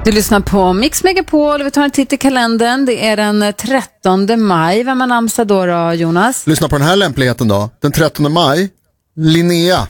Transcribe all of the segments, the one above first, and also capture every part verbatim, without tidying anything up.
Du lyssnar på Mix Megapol. Vi tar en titt i kalendern. Det är den trettonde maj. Vem har namnsdag då, då, Jonas? Lyssna på den här lämpligheten då. Den trettonde maj, Linnea.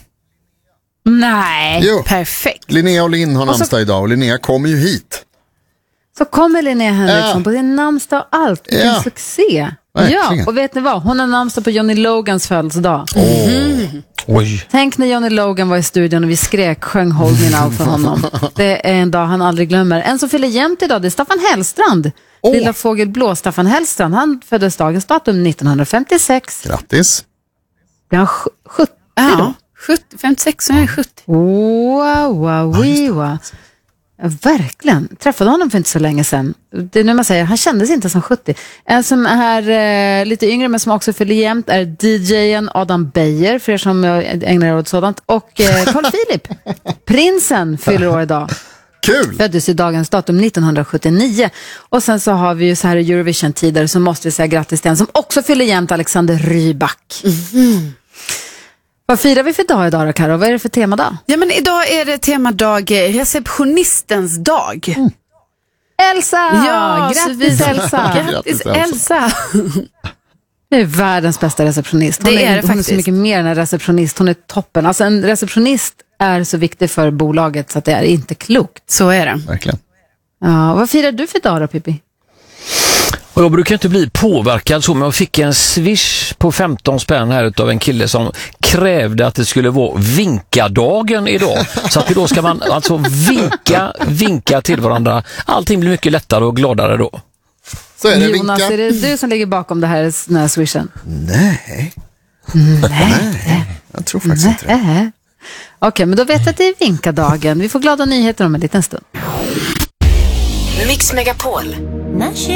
Nej, jo. Perfekt. Linnea och Linn har och så, namnsdag idag och Linnea kommer ju hit. Så kommer Linnea Henriksson äh. på din namnsdag och allt. Det är ja. en succé. Verkligen. Ja, och vet ni vad? Hon har namnsdag på Johnny Logans födelsedag. Mm. Oj. Tänk när Johnny Logan var i studion och vi skrek sjöng Hold Me Now för honom. Det är en dag han aldrig glömmer. En som fyller jämnt idag, det är Staffan Hellstrand. Oh. Lilla fågelblå Staffan Hellstrand. Han föddes dagens datum nittonhundrafemtiosex. Grattis. Det är han sjuttio ja. då. sjuttio, femtiosex, så är sjuttio. Wow, wow, wow, wow. Ja, verkligen. Träffade honom för inte så länge sedan. Det är nu man säger, han kändes inte som sjuttio. En som är eh, lite yngre men som också fyller jämnt är D J:en Adam Beijer, för er som ägnar er åt sådant. Och eh, Carl Philip, prinsen, fyller år idag. Kul! Föddes i dagens datum nittonhundrasjuttionio. Och sen så har vi ju så här i Eurovision-tider så måste vi säga grattis till en som också fyller jämnt, Alexander Rybak. Mm. Vad firar vi för dag idag då, Karo? Vad är det för temadag? Ja, men idag är det temadag, receptionistens dag. Mm. Elsa! Ja, grattis vi... Elsa! Grattis Elsa! Det är världens bästa receptionist. Hon det är, är det hon är faktiskt. så mycket mer än en receptionist. Hon är toppen. Alltså en receptionist är så viktig för bolaget så att det är inte klokt. Så är det. Verkligen. Ja, vad firar du för dag då, Pippi? Och jag brukar inte bli påverkad så, men jag fick en swish på femton spänn här utav en kille som krävde att det skulle vara vinkadagen idag. Så att då ska man alltså vinka, vinka till varandra. Allting blir mycket lättare och gladare då. Så är det, Jonas, vinka. är det du som ligger bakom det här, den här swishen? Nej. Nej. Nej. Jag tror faktiskt Nej. inte det. Okej, okay, men då vet jag att det är vinkadagen. Vi får glada nyheter om en liten stund. Mix Megapol.